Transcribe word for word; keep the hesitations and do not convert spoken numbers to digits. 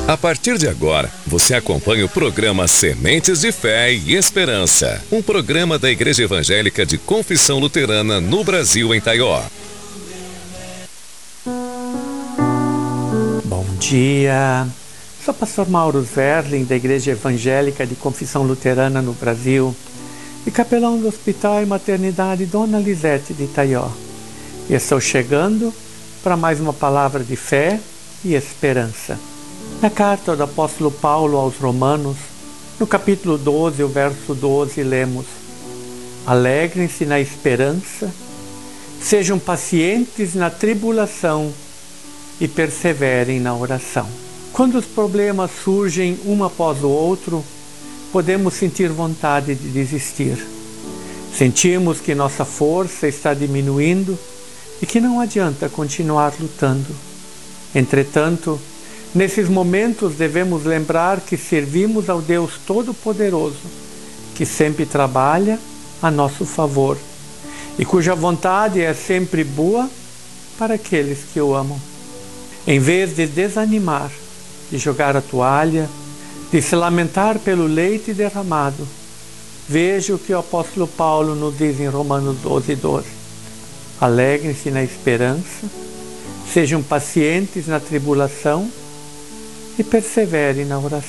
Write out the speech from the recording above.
A partir de agora, você acompanha o programa Sementes de Fé e Esperança, um programa da Igreja Evangélica de Confissão Luterana no Brasil, em Taió. Bom dia, sou o pastor Mauro Zerling, da Igreja Evangélica de Confissão Luterana no Brasil e capelão do Hospital e Maternidade Dona Lisete de Taió. E estou chegando para mais uma palavra de fé e esperança. Na carta do apóstolo Paulo aos Romanos, no capítulo doze, o verso doze, lemos: Alegrem-se na esperança, sejam pacientes na tribulação e perseverem na oração. Quando os problemas surgem um após o outro, podemos sentir vontade de desistir. Sentimos que nossa força está diminuindo e que não adianta continuar lutando. Entretanto, nesses momentos devemos lembrar que servimos ao Deus Todo-Poderoso, que sempre trabalha a nosso favor e cuja vontade é sempre boa para aqueles que o amam. Em vez de desanimar, de jogar a toalha, de se lamentar pelo leite derramado, veja o que o apóstolo Paulo nos diz em Romanos doze, doze. Alegrem-se na esperança, sejam pacientes na tribulação e perseverem na oração.